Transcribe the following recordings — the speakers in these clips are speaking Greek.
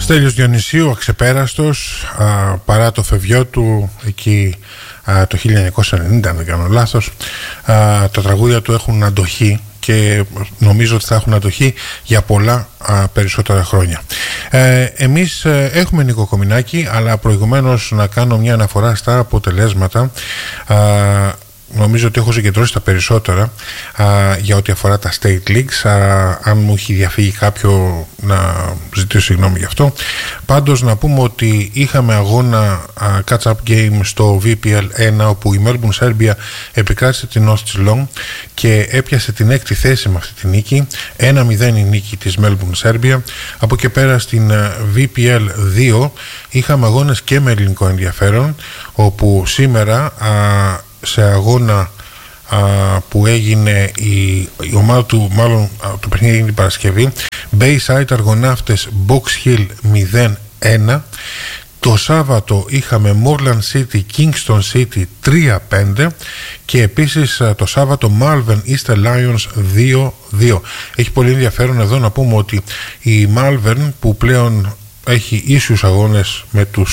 Στέλιος Διονυσίου, αξεπέραστος, παρά το φευγιό του εκεί το 1990, αν δεν κάνω λάθος. Τα τραγούδια του έχουν αντοχή και νομίζω ότι θα έχουν αντοχή για πολλά περισσότερα χρόνια. Εμείς έχουμε Νίκο Κομινάκη, αλλά προηγουμένως να κάνω μια αναφορά στα αποτελέσματα. Νομίζω ότι έχω συγκεντρώσει τα περισσότερα για ό,τι αφορά τα State Leagues. Αν μου έχει διαφύγει κάποιο, να ζητήσω συγγνώμη γι' αυτό. Πάντως να πούμε ότι είχαμε αγώνα catch-up game στο VPL 1, όπου η Melbourne Serbia επικράτησε την North Geelong και έπιασε την 6η θέση με αυτή τη νίκη. 1-0 η νίκη της Melbourne Serbia. Από εκεί πέρα στην VPL 2 είχαμε αγώνες και με ελληνικό ενδιαφέρον, όπου σήμερα σε αγώνα που έγινε η ομάδα του, μάλλον το παιχνίδι έγινε την Παρασκευή, Bayside Αργοναύτες Box Hill 0-1. Το Σάββατο είχαμε Moreland City Kingston City 3-5 και επίσης το Σάββατο Malvern Easter Lions 2-2. Έχει πολύ ενδιαφέρον εδώ να πούμε ότι η Malvern, που πλέον έχει ίσιους αγώνες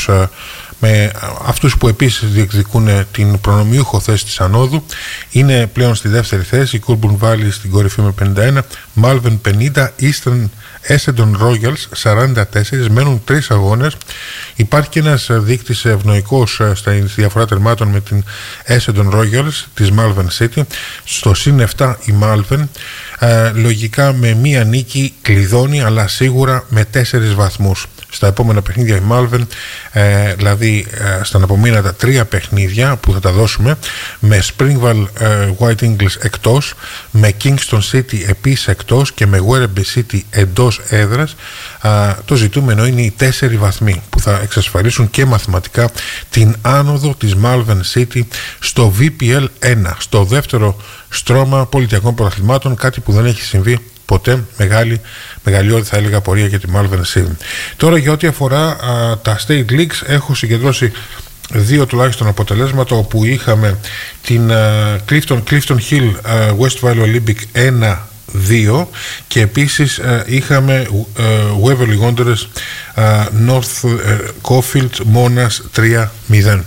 με αυτούς που επίσης διεκδικούν την προνομιούχο θέση της ανόδου, είναι πλέον στη δεύτερη θέση. Η Coolburn Valley στην κορυφή με 51, Malvern 50, Essendon Royals 44. Μένουν 3 αγώνες. Υπάρχει και ένας δείκτης ευνοϊκός στη διαφορά τερμάτων με την Essendon Royals της Malvern City. Στο συν 7 η Malvern, λογικά με μία νίκη κλειδώνει, αλλά σίγουρα με 4 βαθμούς. Στα επόμενα παιχνίδια η Malvern, δηλαδή στα απομείνατα 3 παιχνίδια που θα τα δώσουμε, με Springvale White Eagles εκτός, με Kingston City επίσης εκτός και με Werribee City εντός έδρας. Το ζητούμενο είναι οι 4 βαθμοί που θα εξασφαλίσουν και μαθηματικά την άνοδο της Malvern City στο VPL 1, στο δεύτερο στρώμα πολιτιακών πρωταθλημάτων, κάτι που δεν έχει συμβεί ποτέ. Μεγαλειώδη θα έλεγα πορεία για τη Malvern City. Τώρα για ό,τι αφορά τα State Leagues, έχω συγκεντρώσει 2 τουλάχιστον αποτελέσματα, όπου είχαμε την Clifton Hill West Valley Olympic 1-2 και επίσης είχαμε Waverley Wanderers North Caulfield Monash 3-0.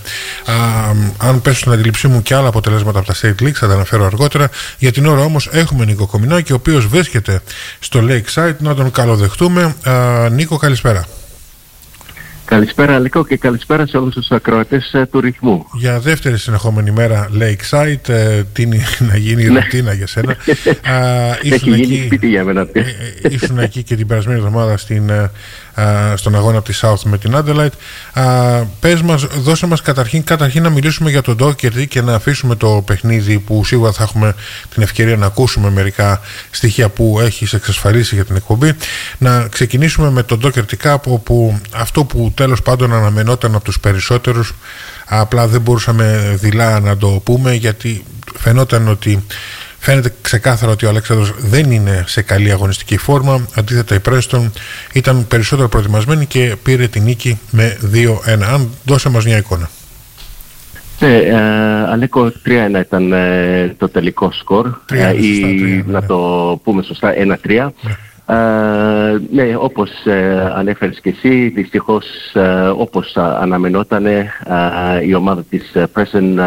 Αν πέσουν στην αντίληψή μου και άλλα αποτελέσματα από τα State Leagues θα τα αναφέρω αργότερα. Για την ώρα όμως έχουμε Νίκο Κομινάκη, ο οποίος βρίσκεται στο Lakeside. Να τον καλοδεχτούμε. Νίκο, καλησπέρα. Καλησπέρα Νίκο και καλησπέρα σε όλους τους ακροατές του ρυθμού. Για δεύτερη συνεχόμενη μέρα Lakeside, τι να γίνει η ρουτίνα για σένα. Έχει γίνει σπίτι για μένα. Ήσουν εκεί και την περασμένη εβδομάδα στον αγώνα από τη South με την Adelaide. Πες μας, δώσε μας καταρχήν να μιλήσουμε για τον Docherty και να αφήσουμε το παιχνίδι, που σίγουρα θα έχουμε την ευκαιρία να ακούσουμε μερικά στοιχεία που έχεις εξασφαλίσει για την εκπομπή. Να ξεκινήσουμε με τον Docherty Cup, όπου αυτό που τέλος πάντων αναμενόταν από τους περισσότερους, απλά δεν μπορούσαμε δειλά να το πούμε, γιατί φαίνεται ξεκάθαρα ότι ο Αλέξανδρος δεν είναι σε καλή αγωνιστική φόρμα. Αντίθετα, η Preston ήταν περισσότερο προετοιμασμένη και πήρε την νίκη με 2-1. Αν δώσε μας μια εικόνα. Ναι, Αλέκο, 3-1 ήταν το τελικό σκορ, ή να το πούμε σωστά 1-3. Ναι, όπως ανέφερες και εσύ, δυστυχώς όπως αναμενόταν, η ομάδα της Preston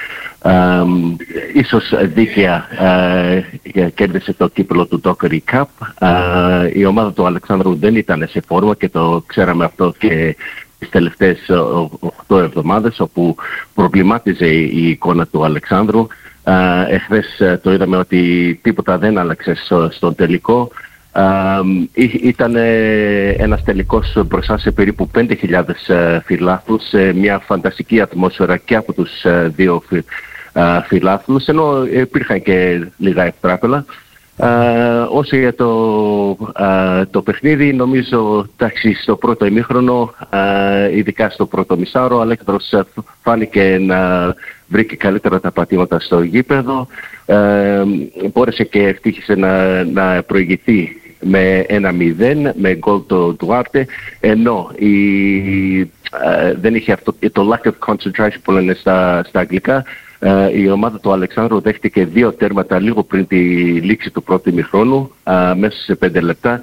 ίσως δίκαια κέρδισε το κύπελλο του Docherty Cup. Η ομάδα του Αλεξάνδρου δεν ήταν σε φόρμα και το ξέραμε αυτό και τις τελευταίες 8 εβδομάδες, όπου προβλημάτιζε η εικόνα του Αλεξάνδρου. Εχθές το είδαμε ότι τίποτα δεν άλλαξε στον τελικό. Ήταν ένας τελικός μπροστά σε περίπου 5.000 φιλάθλους, μια φανταστική ατμόσφαιρα και από τους 2 φιλάθλους, ενώ υπήρχαν και λίγα ευτράπελα. Όσο για το παιχνίδι, νομίζω στο πρώτο ημίχρονο, ειδικά στο πρώτο μισάωρο, ο Αλέξανδρος φάνηκε να βρήκε καλύτερα τα πατήματα στο γήπεδο, μπόρεσε και ευτύχησε να προηγηθεί με 1-0 με γκολ του Ντουάρτε, ενώ δεν είχε αυτό το lack of concentration που λένε στα αγγλικά. Η ομάδα του Αλεξάνδρου δέχτηκε 2 τέρματα λίγο πριν τη λήξη του πρώτου ημιχρόνου, μέσα σε 5 λεπτά,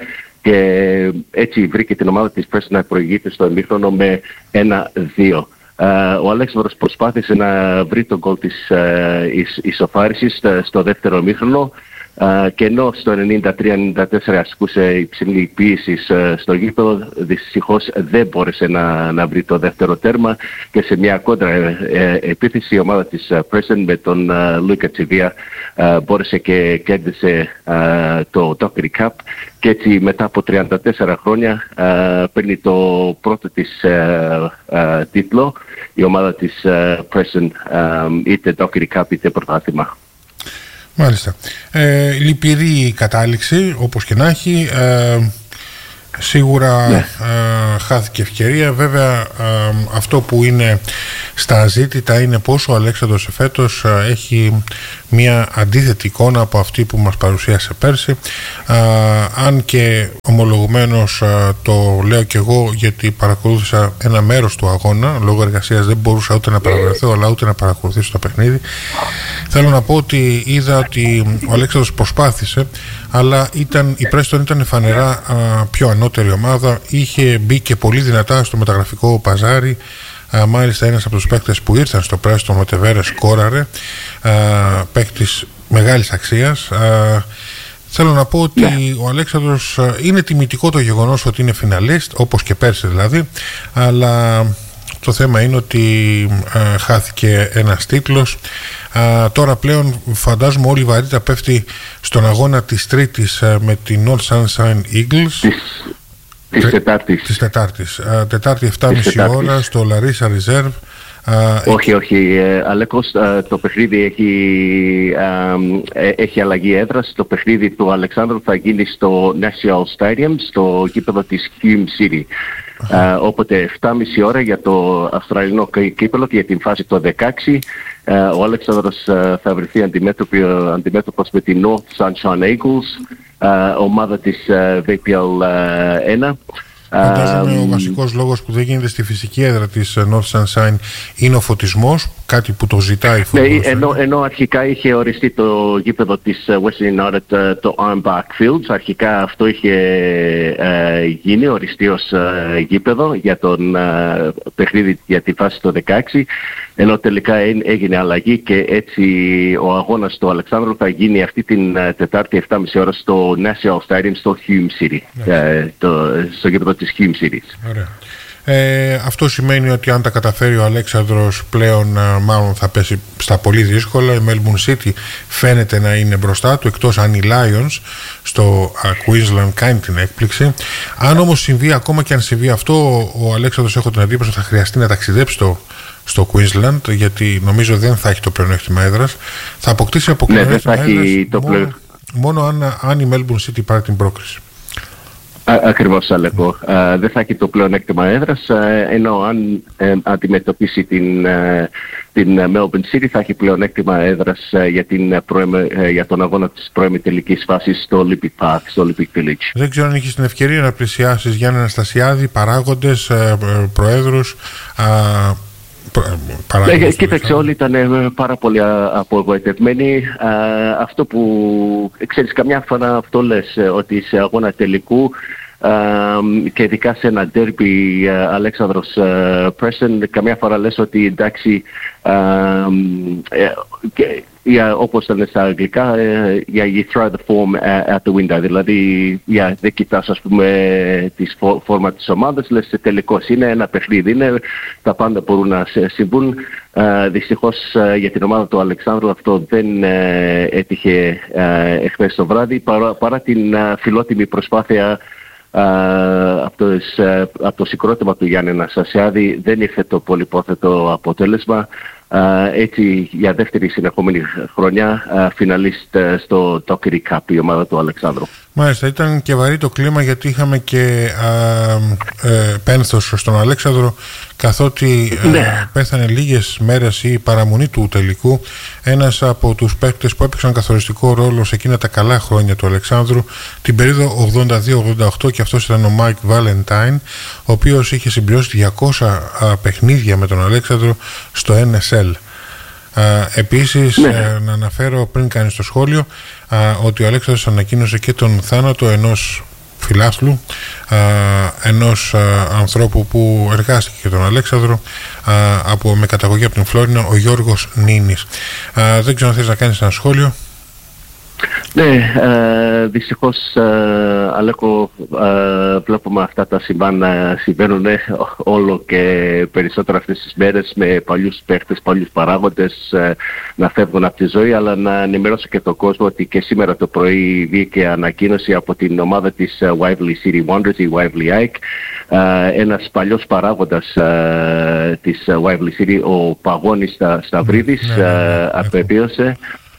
και έτσι βρήκε την ομάδα της Preston να προηγείται στο ημίχρονο με 1-2. Ο Αλέξανδρος προσπάθησε να βρει τον γκολ της ισοφάρισης στο δεύτερο ημίχρονο, και ενώ στο 93-94 ασκούσε υψηλή πίεση στο γήπεδο, δυστυχώς δεν μπόρεσε να βρει το δεύτερο τέρμα, και σε μια κόντρα επίθεση η ομάδα της Preston με τον Λούικα Τσιβία μπόρεσε και κέρδισε το Dockery Cup, και έτσι μετά από 34 χρόνια παίρνει το πρώτο της τίτλο η ομάδα της Preston, είτε Dockery Cup είτε πρωτάθλημα. Μάλιστα. Λυπηρή κατάληξη, όπως και να έχει. Σίγουρα χάθηκε ευκαιρία. Βέβαια αυτό που είναι στα ζήτητα είναι πόσο ο Αλέξανδρος φέτος έχει μια αντίθετη εικόνα από αυτή που μας παρουσίασε πέρσι, αν και ομολογουμένως το λέω και εγώ, γιατί παρακολούθησα ένα μέρος του αγώνα, λόγω εργασίας δεν μπορούσα ούτε να παραβρεθώ αλλά ούτε να παρακολουθήσω το παιχνίδι. Θέλω να πω ότι είδα ότι ο Αλέξανδρος προσπάθησε, αλλά η Preston ήταν φανερά πιο ανώτερη ομάδα, είχε μπει και πολύ δυνατά στο μεταγραφικό παζάρι. Μάλιστα ένας από τους παίκτες που ήρθαν στο Preston, ο Τεβέρες, σκόραρε, παίκτης μεγάλης αξίας. Θέλω να πω ότι ο Αλέξανδρος είναι τιμητικό το γεγονός ότι είναι φιναλίστ, όπως και πέρσι δηλαδή, αλλά το θέμα είναι ότι χάθηκε ένας τίτλος. Τώρα πλέον φαντάζομαι όλη η βαρύτητα πέφτει στον αγώνα της Τρίτης με την North Sunshine Eagles. Της Τετάρτης. Τετάρτη 7.30 ώρα στο Larissa Reserve. Όχι, Αλέκος, το παιχνίδι έχει αλλαγή έδρας. Το παιχνίδι του Αλεξάνδρου θα γίνει στο National Stadium, στο γήπεδο της Hume City. Όποτε 7.30 ώρα για το αυστραλινό κύπελλο και για την φάση το 16, ο Αλέξανδρος θα βρεθεί αντιμέτωπος με την North Sunshine Eagles, ομάδα της VPL 1. Φαντάζομαι ο βασικός λόγος που δεν γίνεται στη φυσική έδρα της North Sunshine είναι ο φωτισμός, κάτι που το ζητάει η φωτισμός. Ενώ αρχικά είχε οριστεί το γήπεδο της Western United, το Ironbark Fields, αρχικά αυτό είχε γίνει οριστεί ως γήπεδο για τον παιχνίδι για τη φάση το 16, ενώ τελικά έγινε αλλαγή και έτσι ο αγώνας του Αλεξάνδρου θα γίνει αυτή την Τετάρτη 7.30 ώρα στο National Stadium στο Hume City, στο γήπεδο της Hume City. Ωραία. Αυτό σημαίνει ότι αν τα καταφέρει ο Αλέξανδρος πλέον μάλλον θα πέσει στα πολύ δύσκολα. Η Melbourne City φαίνεται να είναι μπροστά του, εκτός αν οι Lions στο Queensland κάνει την έκπληξη. Αν όμως συμβεί, ακόμα και αν συμβεί αυτό, ο Αλέξανδρος, έχω την εντύπωση ότι θα χρειαστεί να ταξιδέψει στο Queensland, γιατί νομίζω δεν θα έχει το πλεονέκτημα έδρας. Θα αποκτήσει αποκλεονέκτημα έδρας μόνο αν η Melbourne City πάρει την πρόκριση. Ακριβώς, Αλέκο. Δεν θα έχει το πλεονέκτημα έδρας, ενώ αν αντιμετωπίσει την Melbourne City θα έχει πλεονέκτημα έδρας για τον αγώνα της πρώιμη τελικής φάσης στο Olympic Park, στο Olympic Village. Δεν ξέρω αν έχεις την ευκαιρία να πλησιάσεις Γιάννη Αναστασιάδη, παράγοντες, προέδρους, κοίταξε, όλοι ήταν πάρα πολύ απογοητευμένοι. Αυτό που ξέρεις, καμιά φορά αυτό λες, ότι σε αγώνα τελικού και ειδικά σε ένα ντέρμπι Αλέξανδρος Preston, καμιά φορά λες ότι εντάξει, όπως θα λες στα αγγλικά, you throw the form out the window, δηλαδή δεν κοιτάς ας πούμε τη φόρμα της ομάδας, λες τελικώς είναι ένα παιχνίδι, τα πάντα μπορούν να συμβούν. Δυστυχώς για την ομάδα του Αλεξάνδρου αυτό δεν έτυχε εχθές το βράδυ, παρά την φιλότιμη προσπάθεια από το συγκρότημα του Γιάννη Αναστασιάδη. Δεν ήρθε το πολυπόθετο αποτέλεσμα. Έτσι για δεύτερη συνεχόμενη χρονιά φιναλίστ στο Dockery Cup η ομάδα του Αλεξάνδρου. Μάλιστα, ήταν και βαρύ το κλίμα, γιατί είχαμε και πένθος στον Αλέξανδρο, καθότι πέθανε λίγες μέρες η παραμονή του τελικού ένας από τους παίκτες που έπαιξαν καθοριστικό ρόλο σε εκείνα τα καλά χρόνια του Αλεξάνδρου, την περίοδο 82-88, και αυτός ήταν ο Mike Valentine, ο οποίος είχε συμπληρώσει 200 παιχνίδια με τον Αλέξανδρο στο NSL. Επίσης να αναφέρω πριν κάνεις το σχόλιο ότι ο Αλέξανδρος ανακοίνωσε και τον θάνατο ενός φιλάθλου, ενός ανθρώπου που εργάστηκε και τον Αλέξανδρο, με καταγωγή από την Φλόρινα, ο Γιώργος Νίνης. Δεν ξέρω αν θες να κάνεις ένα σχόλιο. Ναι, δυστυχώς, Αλέκο, βλέπουμε αυτά τα συμβαίνουν όλο και περισσότερο αυτές τις μέρες, με παλιούς παίχτες, παλιούς παράγοντες να φεύγουν από τη ζωή, αλλά να ενημερώσω και τον κόσμο ότι και σήμερα το πρωί βγήκε ανακοίνωση από την ομάδα της Waverley City Wanderers, η Waverley Ike, ένας παλιός παράγοντας της Waverley City, ο Παγώνης Σταυρίδης, απεβίωσε.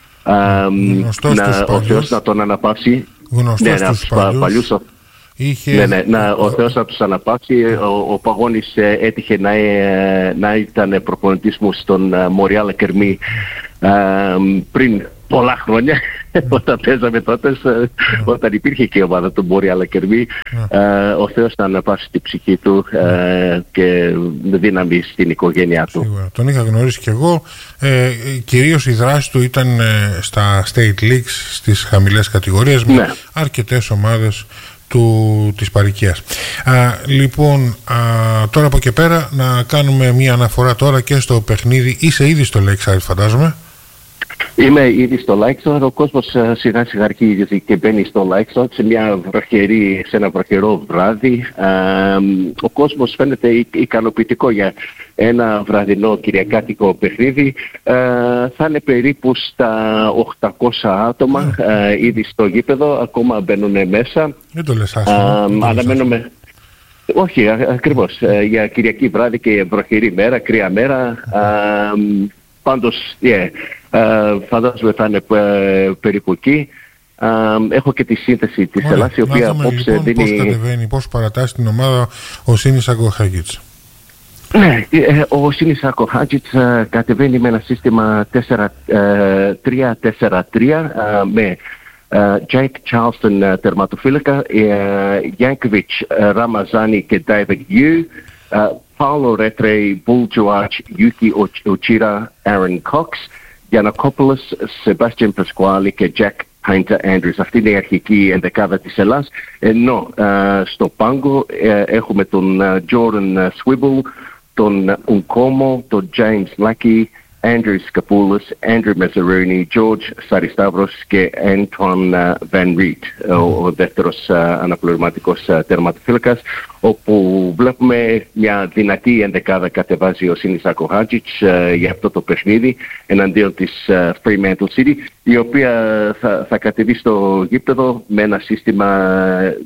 Ο Θεός να τον αναπαύσει. Γνωστός στους παλιούς. Ο Θεός να τους αναπαύσει. Ο Παγώνης έτυχε να ήταν προπονητής μου στον Μοριάλ Ακερμή πριν πολλά χρόνια, όταν παίζαμε τότε, όταν υπήρχε και η ομάδα του Μοριάλ Ακερμή. Ο Θεός να αναπαύσει την ψυχή του και δύναμη στην οικογένειά του. Σίγουρα. Τον είχα γνωρίσει κι εγώ. Κυρίως η δράση του ήταν στα State Leagues, στις χαμηλές κατηγορίες, με αρκετές ομάδες της παροικίας. Λοιπόν, τώρα από και πέρα να κάνουμε μια αναφορά τώρα και στο παιχνίδι. Είσαι ήδη στο Lakeside, φαντάζομαι. Είμαι ήδη στο Lakeside. Ο κόσμος σιγά σιγά αρχίζει και μπαίνει στο Lakeside σε ένα βροχερό βράδυ. Ο κόσμος φαίνεται ικανοποιητικό για ένα βραδινό κυριακάτικο παιχνίδι. Θα είναι περίπου στα 800 άτομα ήδη στο γήπεδο. Ακόμα μπαίνουν μέσα. Δεν το λες άσχημα. Αναμένουμε. Όχι, ακριβώς. Για Κυριακή βράδυ και βροχερή μέρα, κρύα μέρα. Πάντως, φαντάζομαι θα είναι περίπου εκεί. Έχω και τη σύνθεση της Ελλάδας, η οποία απόψε λοιπόν, δίνει... Πώς κατεβαίνει, πώς παρατάσσει την ομάδα ο Σίνης Ακοχάγιτς. Ναι, ο Σίνης Ακοχάγιτς κατεβαίνει με ένα σύστημα 3-4-3 με Jake Charleston τερματοφύλακα, Yankovic, Ramazani και David Yu, Paulo Retre, Bull George, Yuki Ochira, Aaron Cox, Giannakopoulos, Sebastian Pasquale και Jack Painter Andrews. Αυτή είναι η αρχική ενδεκάδα της Ελλάδας. Ενώ στο πάγκο έχουμε τον Jordan Swivel, τον Unkomo, τον James Lackey, Andrew Skapoulos, Andrew Mezzaroni, George Saristabros και Anton Van Riet, ο δεύτερος αναπληρωματικός τερματοφύλακας, όπου βλέπουμε μια δυνατή ενδεκάδα κατεβάζει ο Σίνης Ακοχάγιτς για αυτό το παιχνίδι εναντίον της Fremantle City, η οποία θα κατεβεί στο γήπεδο με ένα σύστημα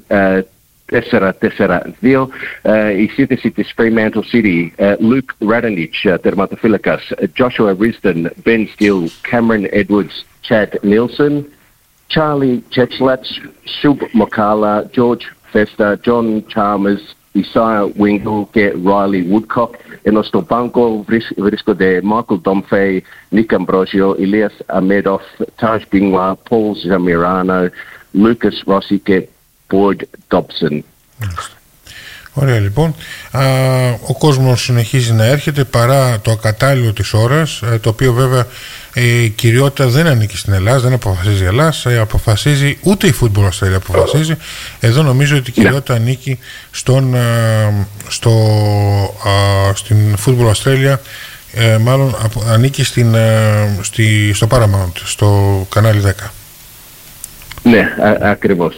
4-4-2. Η σύνθεση της Fremantle City, Luke Radonjic, τερματοφύλακας, Joshua Risden, Ben Steele, Cameron Edwards, Chad Nielsen, Charlie Chechlats, Shub Mokala, George Festa, John Chalmers, Isaiah Wingle και Riley Woodcock. Ενώ στο πάγκο βρίσκονται Michael Domfey, Nick Ambrosio, Elias Ahmedov, Taj Bingwa, Paul Zamirano, Lucas Rossi και Boyd Dobson. Ωραία, λοιπόν. Ο κόσμος συνεχίζει να έρχεται παρά το ακατάλληλο της ώρας, το οποίο βέβαια η κυριότητα δεν ανήκει στην Ελλάδα, δεν αποφασίζει η Ελλάδα, αποφασίζει ούτε η Football Australia αποφασίζει. Εδώ νομίζω ότι η κυριότητα ανήκει στην Football Australia, μάλλον ανήκει στο Paramount, στο κανάλι 10. Ναι, ακριβώς.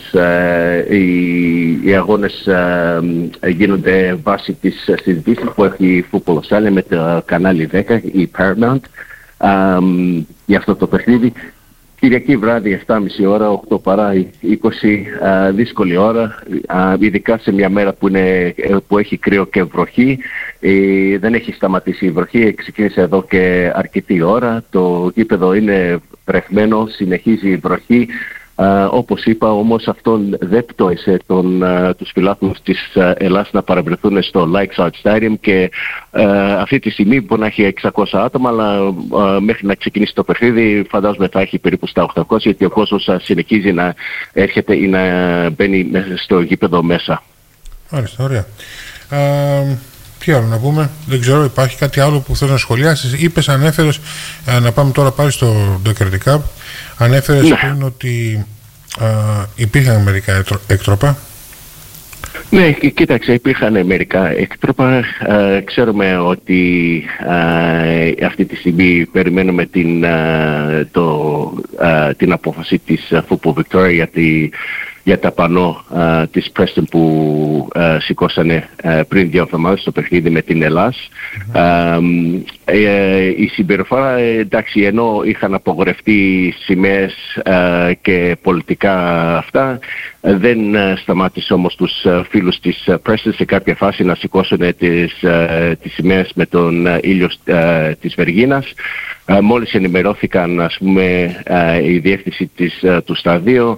Οι αγώνες γίνονται βάσει της συζήτησης που έχει η Football Australia με το κανάλι 10, η Paramount, για αυτό το παιχνίδι. Κυριακή βράδυ, 7.30 ώρα, 8 παρά 20, δύσκολη ώρα, ειδικά σε μια μέρα που έχει κρύο και βροχή. Δεν έχει σταματήσει η βροχή, ξεκίνησε εδώ και αρκετή ώρα. Το γήπεδο είναι βρεχμένο, συνεχίζει η βροχή. Όπως είπα, όμως αυτό δεν πτώησε τους φιλάθλους της Ελλάδας να παρευρεθούν στο Lakeside Stadium και αυτή τη στιγμή μπορεί να έχει 600 άτομα, αλλά μέχρι να ξεκινήσει το παιχνίδι φαντάζομαι θα έχει περίπου στα 800, γιατί ο κόσμος συνεχίζει να έρχεται ή να μπαίνει στο γήπεδο μέσα. Μάλιστα, ωραία. Τι άλλο να πούμε, δεν ξέρω, υπάρχει κάτι άλλο που θέλω να σχολιάσεις. Ανέφερες, να πάμε τώρα πάλι στο Doherty Cup. Ανέφερες πριν ότι υπήρχαν μερικά έκτροπα. Ναι, κοίταξε, υπήρχαν μερικά έκτροπα. Ξέρουμε ότι αυτή τη στιγμή περιμένουμε την απόφαση της Football Victoria για τα πανό της Preston που σηκώσανε πριν 2 εβδομάδες στο παιχνίδι με την Ελλάς. Η συμπεριφορά, εντάξει, ενώ είχαν απογορευτεί σημαίες και πολιτικά αυτά, δεν σταμάτησε όμως τους φίλους της Preston σε κάποια φάση να σηκώσουν τις σημαίες με τον ήλιο της Βεργίνας. Μόλις ενημερώθηκαν, ας πούμε, η διεύθυνση του σταδίου,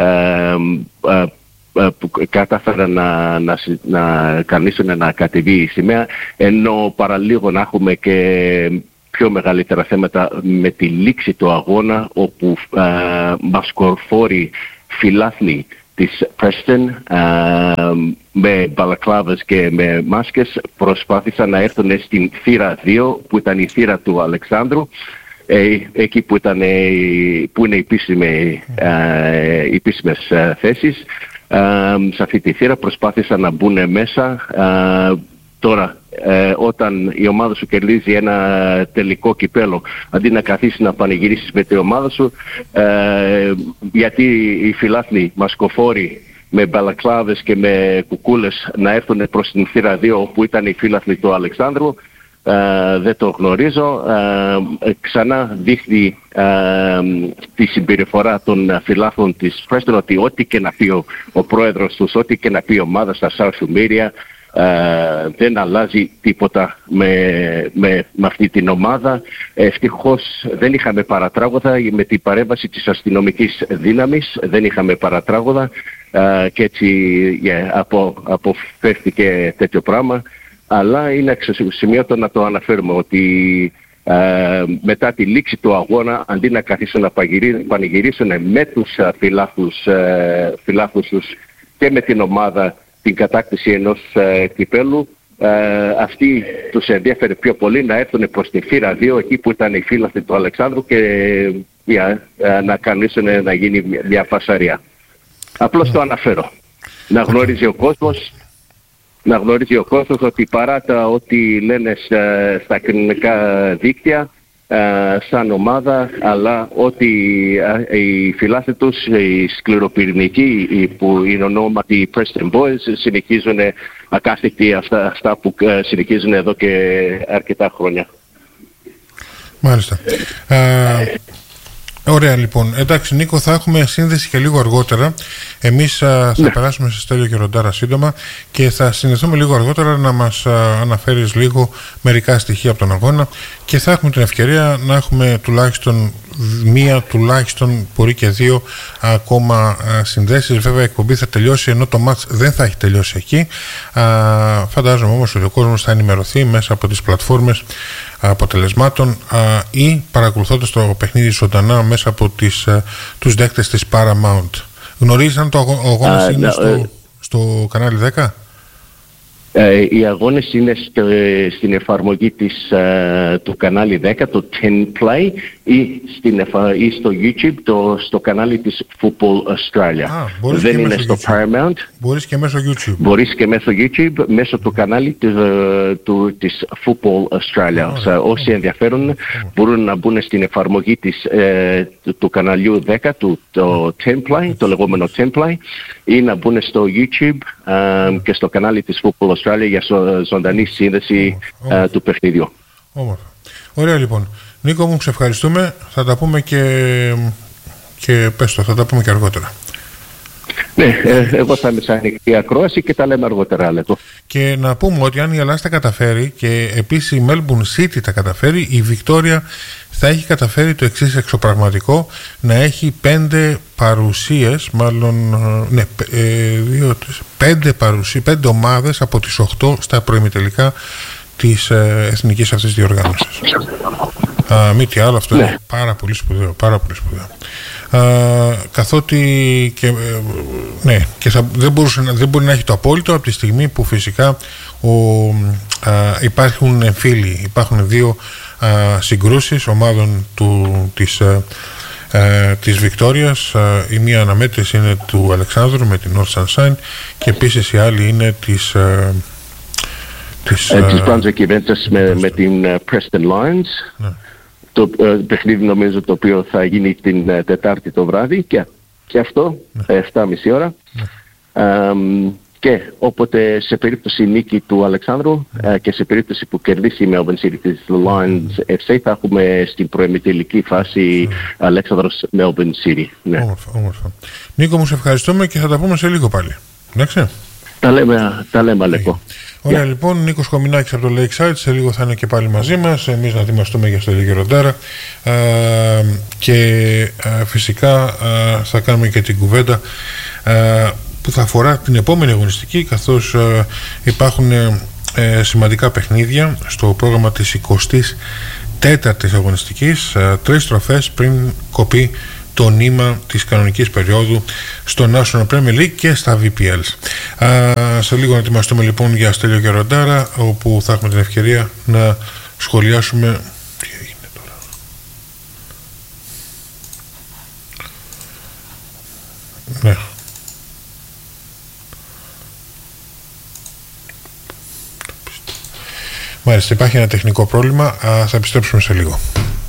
που κατάφεραν να κανήσουν να κατεβεί η σημαία, ενώ παραλίγο να έχουμε και πιο μεγαλύτερα θέματα με τη λήξη του αγώνα, όπου μασκοφόροι φιλάθλοι της Preston με μπαλακλάβες και με μάσκες προσπάθησαν να έρθουν στην θύρα 2, που ήταν η θύρα του Αλεξάνδρου, εκεί που είναι επίσημες θέσεις. Σε αυτή τη θύρα προσπάθησαν να μπουν μέσα. Τώρα, όταν η ομάδα σου κερδίζει ένα τελικό κυπέλλο, αντί να καθίσεις να πανηγυρίσεις με την ομάδα σου, γιατί οι φιλάθλοι μασκοφόροι με μπαλακλάβες και με κουκούλες να έρθουν προς την θύρα 2, όπου ήταν οι φίλαθλοι του Αλεξάνδρου, δεν το γνωρίζω. Ξανά δείχνει τη συμπεριφορά των φιλάθλων της Preston, ότι ό,τι και να πει ο πρόεδρος τους, ό,τι και να πει η ομάδα στα social media, δεν αλλάζει τίποτα με αυτή την ομάδα. Ευτυχώς δεν είχαμε παρατράγωδα με την παρέμβαση της αστυνομικής δύναμης, δεν είχαμε παρατράγωδα και έτσι αποφεύθηκε τέτοιο πράγμα. Αλλά είναι αξιοσημείωτο να το αναφέρουμε ότι μετά τη λήξη του αγώνα, αντί να καθίσουν να πανηγυρίσουν με τους φιλάθλους τους και με την ομάδα την κατάκτηση ενός κυπέλλου, αυτοί τους ενδιαφέρει πιο πολύ να έρθουν προς την θύρα 2, εκεί που ήταν οι φίλαθλοι του Αλεξάνδρου, και να κανήσουν να γίνει μια φασαρία. Απλώς το αναφέρω. Να γνωρίζει ο κόσμος. Να γνωρίζει ο κόσμος ότι παρά ό,τι λένε στα κοινωνικά δίκτυα, σαν ομάδα, αλλά ότι οι φιλάθλοι τους, οι σκληροπυρηνικοί που είναι ονόματι Preston Boys, συνεχίζουν ακάθικτοι αυτά που συνεχίζουν εδώ και αρκετά χρόνια. Μάλιστα. Ωραία, λοιπόν. Εντάξει, Νίκο, θα έχουμε σύνδεση και λίγο αργότερα. Εμείς θα περάσουμε σε Στέλιο και Ροντάρα σύντομα και θα συνδεθούμε λίγο αργότερα να μας αναφέρεις λίγο μερικά στοιχεία από τον αγώνα, και θα έχουμε την ευκαιρία να έχουμε τουλάχιστον μία, τουλάχιστον μπορεί και 2 ακόμα συνδέσεις. Βέβαια η εκπομπή θα τελειώσει, ενώ το μάτς δεν θα έχει τελειώσει εκεί. Φαντάζομαι όμως ότι ο κόσμος θα ενημερωθεί μέσα από τις πλατφόρμες αποτελεσμάτων ή παρακολουθώντας το παιχνίδι ζωντανά μέσα από τους δέκτες της Paramount. Γνωρίζεις αν το αγώνας είναι στο κανάλι 10? Οι αγώνες είναι στην εφαρμογή του κανάλι 10, το 10 Play, ή στο YouTube, στο κανάλι της Football Australia. Δεν είναι στο Paramount. Μπορείς και μέσω YouTube. Μπορείς και μέσω YouTube, μέσω του κανάλι της Football Australia. Όσοι ενδιαφέρουν μπορούν να μπουν στην εφαρμογή του καναλιού 10, το 10 Play, το λεγόμενο 10 Play, ή να μπουν στο YouTube και στο κανάλι της Football Australia για ζωντανή σύνδεση του παιχνίδιου. Όμορφα. Ωραία, λοιπόν. Νίκο μου, σε ευχαριστούμε. Θα τα πούμε και πες το, θα τα πούμε και αργότερα. Ναι, εγώ θα είμαι σε ανοιχτή ακρόαση και τα λέμε αργότερα. Λέτο. Και να πούμε ότι αν η Ελλάδα τα καταφέρει και επίσης η Melbourne City τα καταφέρει, η Βικτόρια θα έχει καταφέρει το εξής εξωπραγματικό, να έχει 5 παρουσίες, μάλλον 5 ομάδες από τις 8 στα προημιτελικά της εθνικής αυτής διοργάνωσης. Μη τι άλλο, αυτό είναι πάρα πολύ σπουδαίο, πάρα πολύ σπουδαίο. Καθότι και δεν μπορεί να έχει το απόλυτο, από τη στιγμή που φυσικά υπάρχουν εμφύλοι, υπάρχουν 2 συγκρούσεις ομάδων της της Βικτόριας. Η μία αναμέτρηση είναι του Αλεξάνδρου με την North Sunshine και επίσης η άλλη είναι της Brunswick Juventus με την Preston Lions. Ναι. Το παιχνίδι νομίζω το οποίο θα γίνει την Τετάρτη το βράδυ και αυτό 7.30 ώρα. Και όποτε σε περίπτωση νίκη του Αλεξάνδρου και σε περίπτωση που κερδίσει η Melbourne City της Lions FC θα έχουμε στην προημιτελική φάση Αλέξανδρος Melbourne City. Ναι. Όμορφα. Νίκο, μου σε ευχαριστούμε και θα τα πούμε σε λίγο πάλι. Εντάξει. Τα λέμε Αλέκο. Ωραία, λοιπόν, Νίκος Κομινάκης από το Lakeside, σε λίγο θα είναι και πάλι μαζί μας, εμείς να ετοιμαστούμε για Στέλιο Γεροντάρα και φυσικά θα κάνουμε και την κουβέντα που θα αφορά την επόμενη αγωνιστική, καθώς υπάρχουν σημαντικά παιχνίδια στο πρόγραμμα της 24ης αγωνιστικής, 3 στροφές πριν κοπεί το νήμα της κανονικής περίοδου στο National Premier League και στα VPLs. Σε λίγο να ετοιμαστούμε λοιπόν για Στέλιο Γεροντάρα, όπου θα έχουμε την ευκαιρία να σχολιάσουμε τι έγινε τώρα. Ναι. Μάλιστα, υπάρχει ένα τεχνικό πρόβλημα, θα επιστρέψουμε σε λίγο.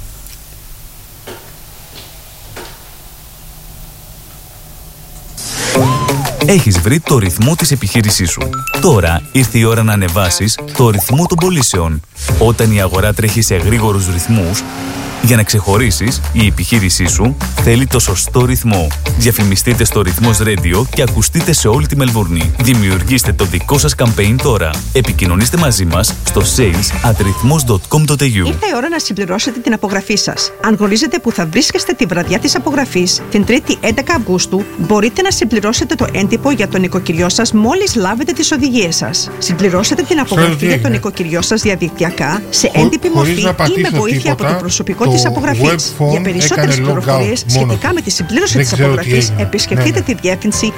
Έχεις βρει το ρυθμό της επιχείρησής σου. Τώρα ήρθε η ώρα να ανεβάσεις το ρυθμό των πωλήσεων. Όταν η αγορά τρέχει σε γρήγορους ρυθμούς, για να ξεχωρίσεις, η επιχείρησή σου θέλει το σωστό ρυθμό. Διαφημιστείτε στο Ρυθμός Radio και ακουστείτε σε όλη τη Μελβούρνη. Δημιουργήστε το δικό σας campaign τώρα. Επικοινωνήστε μαζί μας στο sales@rythmos.com.au. Ήρθε η ώρα να συμπληρώσετε την απογραφή σας. Αν γνωρίζετε που θα βρίσκεστε τη βραδιά της απογραφής, την 3η 11 Αυγούστου, μπορείτε να συμπληρώσετε το έντυπο για το νοικοκυριό σας μόλις λάβετε τις οδηγίες σας. Συμπληρώστε την απογραφή για το νοικοκυριό σας διαδικτυακά σε έντυπη μορφή ή με βοήθεια από το προσωπικό της απογραφής. Για περισσότερες πληροφορίες σχετικά με τη συμπλήρωση της απογραφής, επισκεφτείτε τη διεύθυνση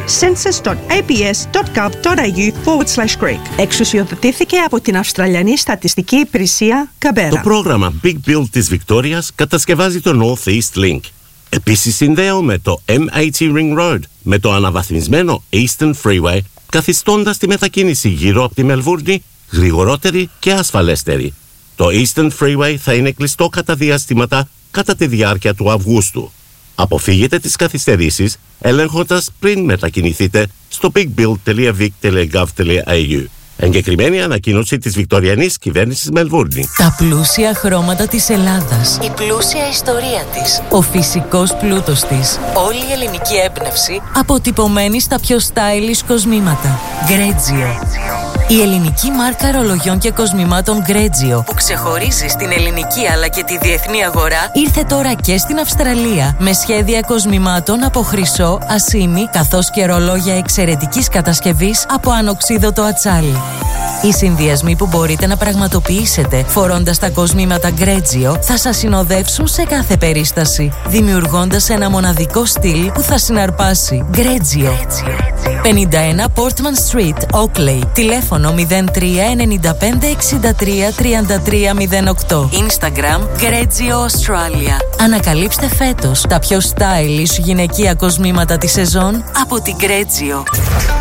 census.abs.gov.au/Greek. Εξουσιοδοτήθηκε από την Αυστραλιανή Στατιστική Υπηρεσία Καμπέρα. Το πρόγραμμα Big Build της Βικτόριας κατασκευάζει το North East Link. Επίσης συνδέομαι το M80 Ring Road με το αναβαθμισμένο Eastern Freeway, καθιστώντας τη μετακίνηση γύρω από τη Μελβούρνη γρηγορότερη και ασφαλέστερη. Το Eastern Freeway θα είναι κλειστό κατά διαστήματα κατά τη διάρκεια του Αυγούστου. Αποφύγετε τις καθυστερήσεις ελέγχοντας πριν μετακινηθείτε στο bigbuild.vic.gov.au. Εγκεκριμένη ανακοίνωση της Βικτωριανής Κυβέρνησης Μελβούρνη. Τα πλούσια χρώματα της Ελλάδας, η πλούσια ιστορία της, ο φυσικός πλούτος της, όλη η ελληνική έμπνευση αποτυπωμένη στα πιο stylish κοσμήματα. Grezio. Η ελληνική μάρκα ρολογιών και κοσμημάτων Grezio, που ξεχωρίζει στην ελληνική αλλά και τη διεθνή αγορά, ήρθε τώρα και στην Αυστραλία με σχέδια κοσμημάτων από χρυσό, ασήμι, καθώς και ρολόγια εξαιρετικής κατασκευής από ανοξίδωτο ατσάλι. Οι συνδυασμοί που μπορείτε να πραγματοποιήσετε φορώντας τα κοσμήματα Grezio θα σας συνοδεύσουν σε κάθε περίσταση, δημιουργώντας ένα μοναδικό στυλ που θα συναρπάσει. Grezio. 51 Portman Street, Oakley. Τηλέφωνο 03 95 63 33 08. Instagram Grezio Australia. Ανακαλύψτε φέτος τα πιο stylish γυναικεία κοσμήματα της σεζόν από την Grezio.